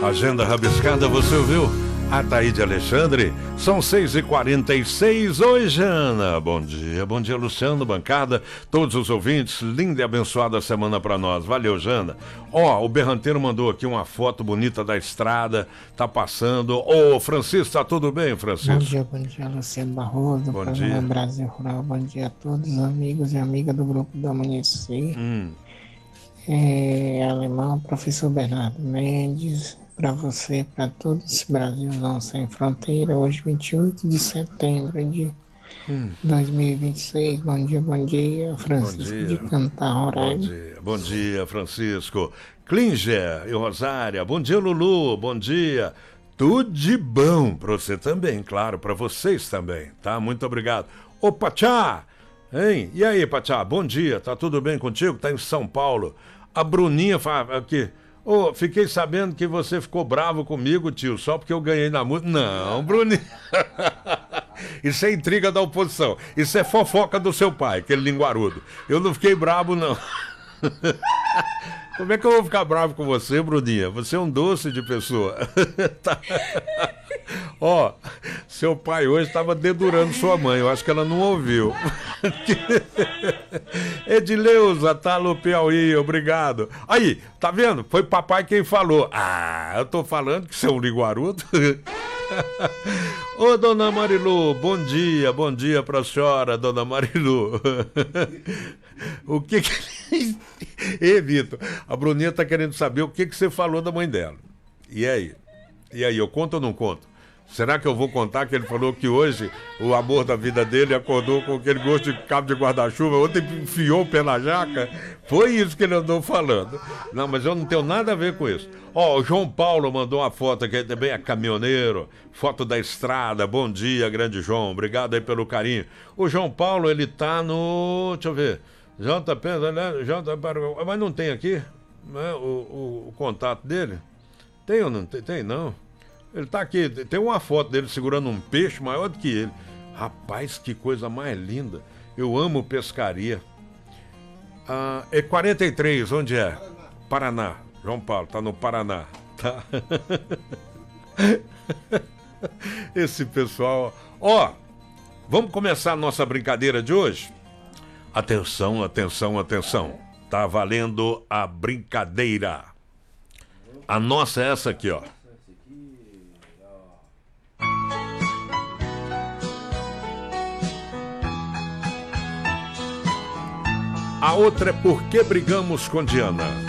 Agenda rabiscada, você ouviu? Ataíde Alexandre, são 6h46. Oi, Jana. Bom dia, Luciano, bancada, todos os ouvintes. Linda e abençoada semana pra nós. Valeu, Jana. Ó, o Berranteiro mandou aqui uma foto bonita da estrada, tá passando. Ô, Francisco, tá tudo bem, Francisco? Bom dia, Luciano Barroso, do Bom programa dia. Brasil Rural. Bom dia a todos os amigos e amigas do Grupo do Amanhecer. Alemão, professor Bernardo Mendes, para você, para todos esse Brasilzão sem fronteira, hoje 28 de setembro de 2026. Bom dia, Francisco Bom de dia. Cantar, Roraima. Bom dia, Francisco. Klinger e Rosária, bom dia, Lulu, bom dia. Tudo de bom para você também, claro, para vocês também, tá? Muito obrigado. Ô, Pachá, hein? E aí, Pachá, bom dia, tá tudo bem contigo? Tá em São Paulo. A Bruninha fala aqui, fiquei sabendo que você ficou bravo comigo, tio, só porque eu ganhei na música. Não, Bruninha. Isso é intriga da oposição. Isso é fofoca do seu pai, aquele linguarudo. Eu não fiquei bravo, não. Como é que eu vou ficar bravo com você, Bruninha? Você é um doce de pessoa. Tá. Ó, seu pai hoje estava dedurando sua mãe. Eu acho que ela não ouviu. Edileuza, tá no Piauí, obrigado. Aí, tá vendo? Foi papai quem falou. Ah, eu tô falando que você é um linguarudo. Ô, dona Marilu, bom dia pra senhora, dona Marilu. O que Ei, Vitor, a Bruninha tá querendo saber o que você falou da mãe dela. E aí, eu conto ou não conto? Será que eu vou contar que ele falou que hoje o amor da vida dele acordou com aquele gosto de cabo de guarda-chuva, ontem enfiou o pé na jaca? Foi isso que ele andou falando. Não, mas eu não tenho nada a ver com isso. Ó, o João Paulo mandou uma foto aqui, também é caminhoneiro, foto da estrada. Bom dia, grande João, obrigado aí pelo carinho. O João Paulo, ele tá no... deixa eu ver... JP, mas não tem aqui, né, o contato dele? Tem ou não tem? Tem não. Ele tá aqui, tem uma foto dele segurando um peixe maior do que ele. Rapaz, que coisa mais linda. Eu amo pescaria. É 43, onde é? Paraná. João Paulo, tá no Paraná. Tá? Esse pessoal... Ó, vamos começar a nossa brincadeira de hoje? Atenção. Tá valendo a brincadeira. A nossa é essa aqui, ó. A outra é Por que brigamos com Diana?